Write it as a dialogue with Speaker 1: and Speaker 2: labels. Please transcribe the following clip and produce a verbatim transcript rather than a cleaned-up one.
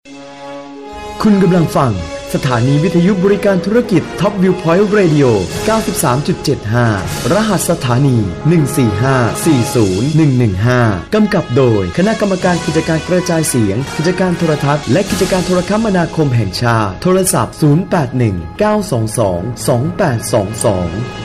Speaker 1: คุณกำลังฟังสถานีวิทยุบริการธุรกิจ Top View Point Radio เก้าสิบสามจุดเจ็ดห้า รหัสสถานี หนึ่ง สี่ ห้า สี่ ศูนย์ หนึ่ง หนึ่ง ห้า กำกับโดยคณะกรรมการกิจการกระจายเสียงกิจการโทรทัศน์และกิจการโทรคมนาคมแห่งชาติโทรศัพท์ ศูนย์ แปด หนึ่ง เก้า สอง สอง สอง แปด สอง สอง